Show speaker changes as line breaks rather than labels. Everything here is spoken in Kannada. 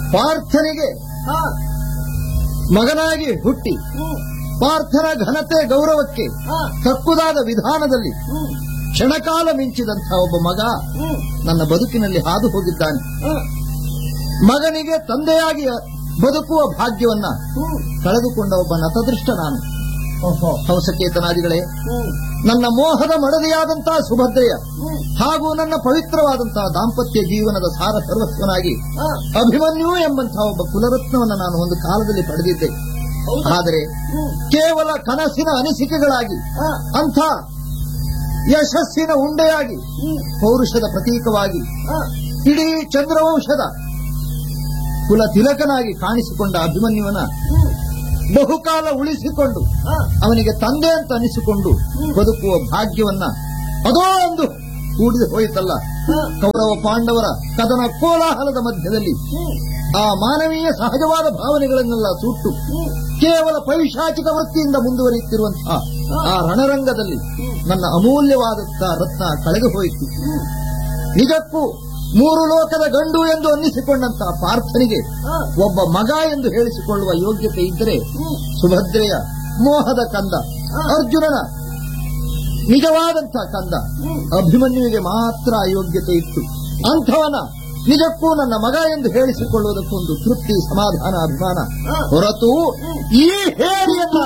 ಪಾರ್ಥನಿಗೆ ಮಗನಾಗಿ ಹುಟ್ಟಿ ಪಾರ್ಥನ ಘನತೆ ಗೌರವಕ್ಕೆ ತಕ್ಕುದಾದ ವಿಧಾನದಲ್ಲಿ ಕ್ಷಣಕಾಲ ಮಿಂಚಿದಂತಹ ಒಬ್ಬ ಮಗ ನನ್ನ ಬದುಕಿನಲ್ಲಿ ಹಾದು ಹೋಗಿದ್ದಾನೆ. ಮಗನಿಗೆ ತಂದೆಯಾಗಿ ಬದುಕುವ ಭಾಗ್ಯವನ್ನ ಕಳೆದುಕೊಂಡ ಒಬ್ಬ ನತದೃಷ್ಟ ನಾನು. ಹಂಸಕೇತನಾದಿಗಳೇ, ನನ್ನ ಮೋಹದ ಮಡದಿಯಾದಂತಹ ಸುಭದ್ರೆಯ ಹಾಗೂ ನನ್ನ ಪವಿತ್ರವಾದಂತಹ ದಾಂಪತ್ಯ ಜೀವನದ ಸಾರ ಸರ್ವಸ್ವನಾಗಿ ಅಭಿಮನ್ಯು ಎಂಬಂತಹ ಒಬ್ಬ ಕುಲರತ್ನವನ್ನು ನಾನು ಒಂದು ಕಾಲದಲ್ಲಿ ಪಡೆದಿದ್ದೆ. ಆದರೆ ಕೇವಲ ಕನಸಿನ ಅನಿಸಿಕೆಗಳಾಗಿ ಅಂಥ ಯಶಸ್ಸಿನ ಉಂಡೆಯಾಗಿ ಪೌರುಷದ ಪ್ರತೀಕವಾಗಿ ಇಡೀ ಚಂದ್ರವಂಶದ ಕುಲ ತಿಲಕನಾಗಿ ಕಾಣಿಸಿಕೊಂಡ ಅಭಿಮನ್ಯುವನ ಬಹುಕಾಲ ಉಳಿಸಿಕೊಂಡು ಅವನಿಗೆ ತಂದೆ ಅಂತ ಅನಿಸಿಕೊಂಡು ಬದುಕುವ ಭಾಗ್ಯವನ್ನ ಅದೋ ಒಂದು ಕೂಡಿದು ಹೋಯಿತಲ್ಲ. ಕೌರವ ಪಾಂಡವರ ಕದನ ಕೋಲಾಹಲದ ಮಧ್ಯದಲ್ಲಿ ಆ ಮಾನವೀಯ ಸಹಜವಾದ ಭಾವನೆಗಳನ್ನೆಲ್ಲ ಸುಟ್ಟು ಕೇವಲ ಪೈಶಾಚಿಕ ವೃತ್ತಿಯಿಂದ ಮುಂದುವರಿಯುತ್ತಿರುವಂತಹ ಆ ರಣರಂಗದಲ್ಲಿ ನನ್ನ ಅಮೂಲ್ಯವಾದಂತಹ ರತ್ನ ಕಳೆದು ಹೋಯಿತು. ನಿಜಕ್ಕೂ ಮೂರು ಲೋಕದ ಗಂಡು ಎಂದು ಅನ್ನಿಸಿಕೊಂಡಂತಹ ಪಾರ್ಥನಿಗೆ ಒಬ್ಬ ಮಗ ಎಂದು ಹೇಳಿಸಿಕೊಳ್ಳುವ ಯೋಗ್ಯತೆ ಇದ್ದರೆ ಸುಭದ್ರೆಯ ಮೋಹದ ಕಂದ ಅರ್ಜುನನ ನಿಜವಾದಂತಹ ಕಂದ ಅಭಿಮನ್ಯುವಿಗೆ ಮಾತ್ರ ಯೋಗ್ಯತೆ ಇತ್ತು. ಅಂಥವನ ನಿಜಕ್ಕೂ ನನ್ನ ಮಗ ಎಂದು ಹೇಳಿಸಿಕೊಳ್ಳುವುದಕ್ಕೊಂದು ತೃಪ್ತಿ, ಸಮಾಧಾನ, ಅಭಿಮಾನ ಹೊರತು ಈ ಹೇರಿಯನ್ನ